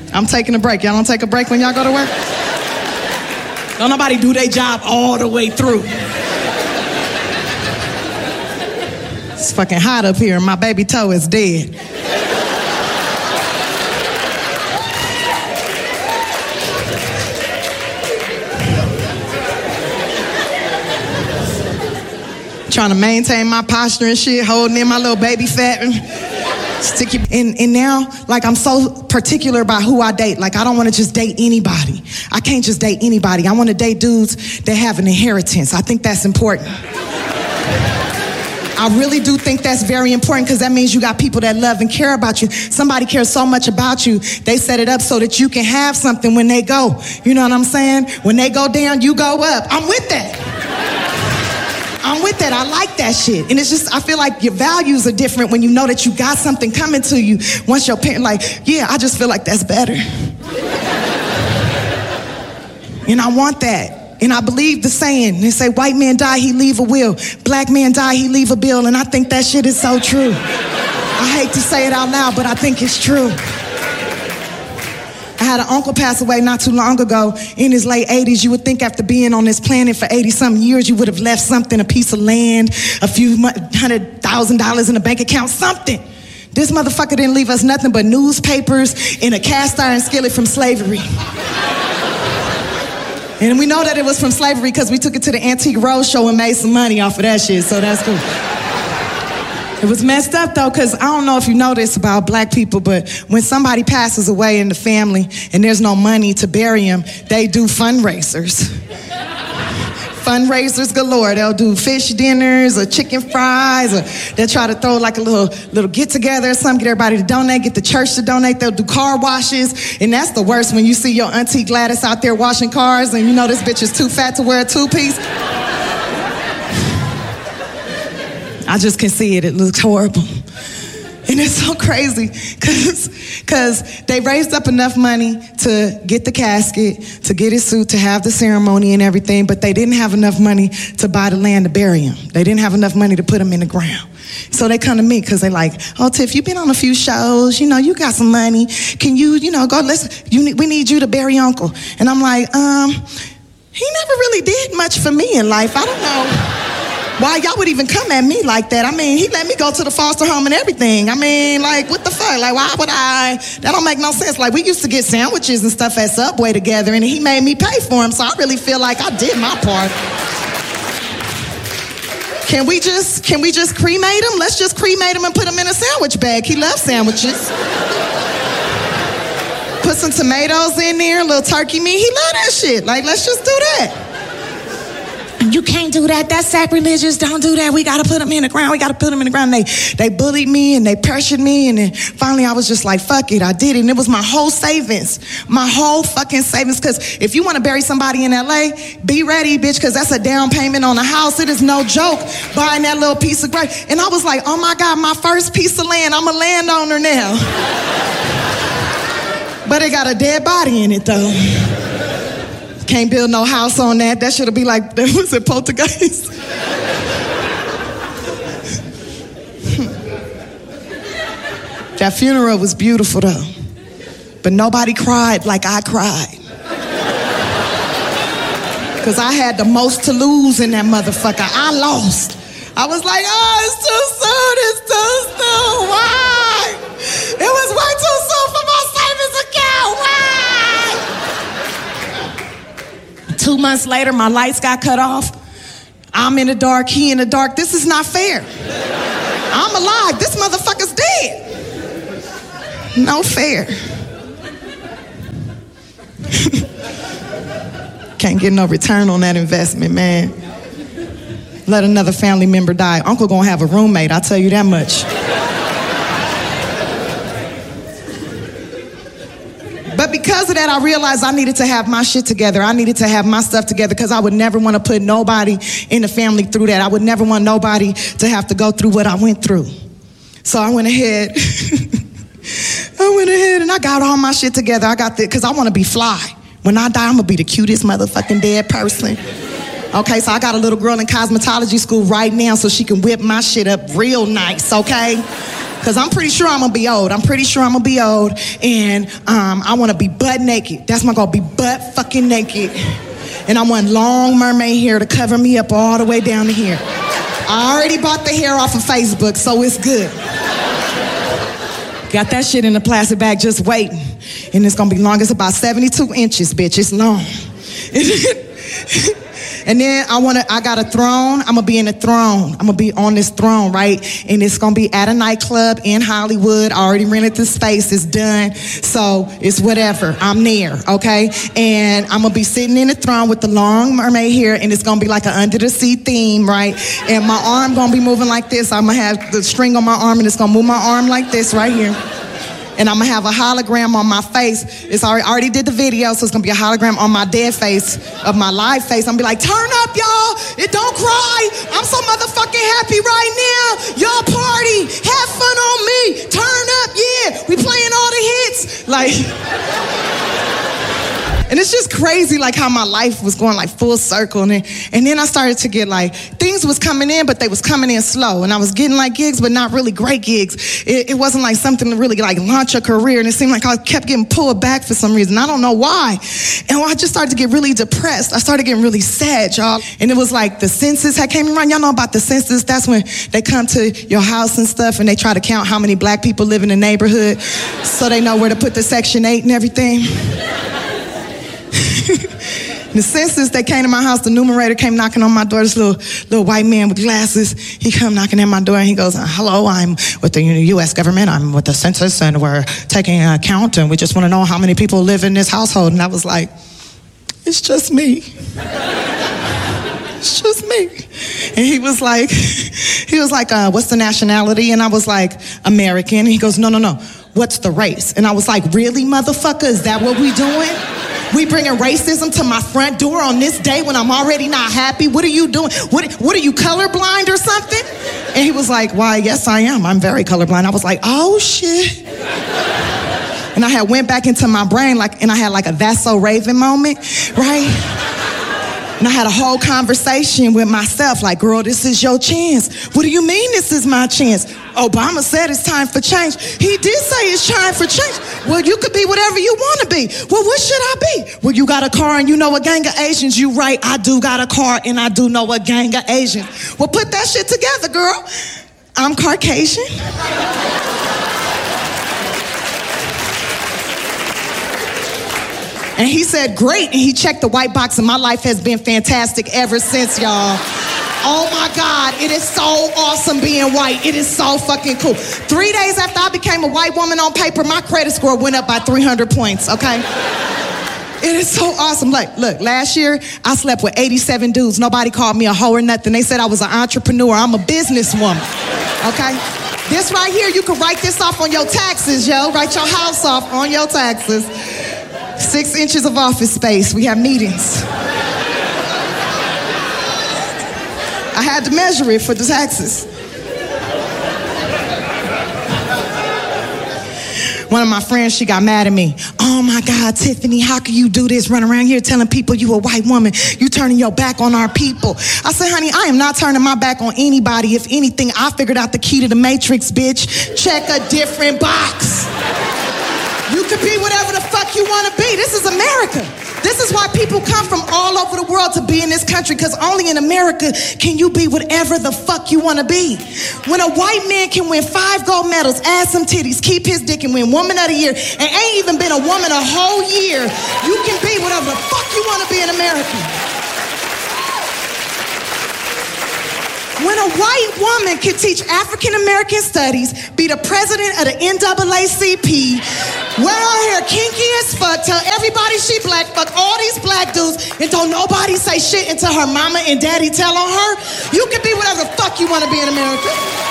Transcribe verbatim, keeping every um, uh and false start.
I'm taking a break. Y'all don't take a break when y'all go to work? Don't nobody do their job all the way through. It's fucking hot up here and my baby toe is dead. Trying to maintain my posture and shit, holding in my little baby fat and sticky. And, and now, like, I'm so particular about who I date. Like, I don't want to just date anybody. I can't just date anybody. I want to date dudes that have an inheritance. I think that's important. I really do think that's very important because that means you got people that love and care about you. Somebody cares so much about you, they set it up so that you can have something when they go. You know what I'm saying? When they go down, you go up. I'm with that. I'm with that. I like that shit. And it's just, I feel like your values are different when you know that you got something coming to you. Once your parent, like, yeah, I just feel like that's better. And I want that. And I believe the saying. They say, white man die, he leave a will. Black man die, he leave a bill. And I think that shit is so true. I hate to say it out loud, but I think it's true. I had an uncle pass away not too long ago in his late eighties. You would think after being on this planet for eighty-something years, you would have left something, a piece of land, a few hundred thousand dollars in a bank account, something. This motherfucker didn't leave us nothing but newspapers and a cast iron skillet from slavery. And we know that it was from slavery because we took it to the Antique Roadshow and made some money off of that shit, so that's cool. It was messed up though, because I don't know if you know this about black people, but when somebody passes away in the family and there's no money to bury them, they do fundraisers. Fundraisers galore. They'll do fish dinners or chicken fries, or they'll try to throw like a little little get together or something, get everybody to donate, get the church to donate. They'll do car washes, and that's the worst when you see your auntie Gladys out there washing cars and you know this bitch is too fat to wear a two-piece. I just can see it. It looks horrible. And it's so crazy because because they raised up enough money to get the casket, to get his suit, to have the ceremony and everything, but they didn't have enough money to buy the land to bury him. They didn't have enough money to put him in the ground. So they come to me because they're like, oh, Tiff, you've been on a few shows. You know, you got some money. Can you, you know, go, let's, you need, we need you to bury Uncle. And I'm like, um, he never really did much for me in life. I don't know why y'all would even come at me like that. I mean, he let me go to the foster home and everything. I mean, like, what the fuck? Like, why would I? That don't make no sense. Like, we used to get sandwiches and stuff at Subway together, and he made me pay for them, so I really feel like I did my part. Can we just, can we just cremate him? Let's just cremate him and put him in a sandwich bag. He loves sandwiches. Put some tomatoes in there, a little turkey meat. He love that shit. Like, let's just do that. You can't do that. That's sacrilegious. Don't do that. We got to put him in the ground. We got to put him in the ground. They they bullied me and they pressured me. And then finally I was just like, fuck it. I did it. And it was my whole savings. My whole fucking savings. Because if you want to bury somebody in L A, be ready, bitch, because that's a down payment on a house. It is no joke buying that little piece of grave. And I was like, oh my God, my first piece of land. I'm a landowner now. But it got a dead body in it, though. Can't build no house on that. That should be like, that was a poltergeist. That funeral was beautiful though. But nobody cried like I cried. Because I had the most to lose in that motherfucker. I lost. I was like, oh, it's too soon, it's too soon. Why? It was way too soon for my savings account. Why? Two months later, my lights got cut off. I'm in the dark, he in the dark. This is not fair. I'm alive, this motherfucker's dead. No fair. Can't get no return on that investment, man. Let another family member die. Uncle gonna have a roommate, I'll tell you that much. But because of that, I realized I needed to have my shit together. I needed to have my stuff together because I would never want to put nobody in the family through that. I would never want nobody to have to go through what I went through. So I went ahead. I went ahead and I got all my shit together. I got the, because I want to be fly. When I die, I'm going to be the cutest motherfucking dead person. Okay, so I got a little girl in cosmetology school right now so she can whip my shit up real nice, okay? Because Because I'm pretty sure I'm going to be old. I'm pretty sure I'm going to be old. And um, I want to be butt naked. That's my goal, be butt fucking naked. And I want long mermaid hair to cover me up all the way down to here. I already bought the hair off of Facebook, so it's good. Got that shit in a plastic bag just waiting. And it's gonna be long. It's about seventy-two inches, bitch. It's long. And then I wanna, I got a throne. I'm gonna be in a throne. I'm gonna be on this throne, right? And it's gonna be at a nightclub in Hollywood. I already rented the space. It's done. So it's whatever. I'm there, okay? And I'm gonna be sitting in the throne with the long mermaid hair, and it's gonna be like an under the sea theme, right? And my arm gonna be moving like this. I'm gonna have the string on my arm, and it's gonna move my arm like this right here. And I'm gonna have a hologram on my face. It's already, I already did the video, so it's gonna be a hologram on my dead face of my live face. I'm gonna be like, turn up, y'all. It don't cry. I'm so motherfucking happy right now. Y'all party. Have fun on me. Turn up, yeah. We playing all the hits. Like... And it's just crazy, like, how my life was going, like, full circle. And then, and then I started to get, like, things was coming in, but they was coming in slow. And I was getting, like, gigs, but not really great gigs. It, it wasn't, like, something to really, like, launch a career. And it seemed like I kept getting pulled back for some reason. I don't know why. And I just started to get really depressed. I started getting really sad, y'all. And it was, like, the census had came around. Y'all know about the census. That's when they come to your house and stuff, and they try to count how many black people live in the neighborhood so they know where to put the Section eight and everything. The census, they came to my house, the numerator came knocking on my door, this little little white man with glasses. He come knocking at my door and he goes, hello, I'm with the U S government, I'm with the census, and we're taking a count, and we just want to know how many people live in this household. And I was like, it's just me. It's just me. And he was like, he was like, uh, what's the nationality? And I was like, American. And he goes, no, no, no, what's the race? And I was like, really, motherfucker, is that what we doing? We bringing racism to my front door on this day when I'm already not happy? What are you doing? What, what are you, colorblind or something? And he was like, why, yes, I am. I'm very colorblind. I was like, oh, shit. And I had went back into my brain, like, and I had like a That's So Raven moment, right? And I had a whole conversation with myself, like, girl, this is your chance. What do you mean this is my chance? Obama said it's time for change. He did say it's time for change. Well, you could be whatever you want to be. Well, what should I be? Well, you got a car and you know a gang of Asians. You right, I do got a car and I do know a gang of Asians. Well, put that shit together, girl. I'm Caucasian. And he said, great, and he checked the white box, and my life has been fantastic ever since, y'all. Oh my God, it is so awesome being white. It is so fucking cool. Three days after I became a white woman on paper, my credit score went up by three hundred points, okay? It is so awesome. Like, look, last year, I slept with eighty-seven dudes. Nobody called me a hoe or nothing. They said I was an entrepreneur. I'm a businesswoman, okay? This right here, you can write this off on your taxes, yo. Write your house off on your taxes. Six inches of office space. We have meetings. I had to measure it for the taxes. One of my friends, she got mad at me. Oh my God, Tiffany, how can you do this? Run around here telling people you a white woman. You turning your back on our people. I said, honey, I am not turning my back on anybody. If anything, I figured out the key to the matrix, bitch. Check a different box. You could be whatever the fuck you want to be. This is America. This is why people come from all over the world to be in this country, because only in America can you be whatever the fuck you want to be. When a white man can win five gold medals, add some titties, keep his dick, and win Woman of the Year, and ain't even been a woman a whole year, you can be whatever the fuck you want to be in America. When a white woman can teach African American studies, be the president of the N double A C P, wear her hair kinky as fuck, tell everybody she black, fuck all these black dudes, and don't nobody say shit until her mama and daddy tell on her, you can be whatever the fuck you want to be in America.